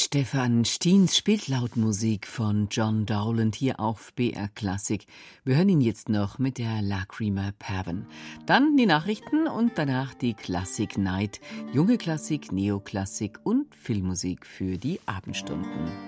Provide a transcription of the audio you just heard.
Stefan Stiens spielt Lautmusik von John Dowland hier auf BR Klassik. Wir hören ihn jetzt noch mit der Lacrima Pavan. Dann die Nachrichten und danach die Klassik Night. Junge Klassik, Neoklassik und Filmmusik für die Abendstunden.